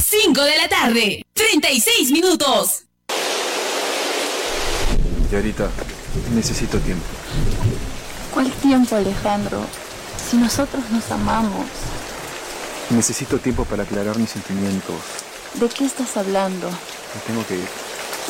5 de la tarde, 36 minutos. Yarita, necesito tiempo. ¿Cuál tiempo, Alejandro? Si nosotros nos amamos. Necesito tiempo para aclarar mis sentimientos. ¿De qué estás hablando? Me tengo que ir.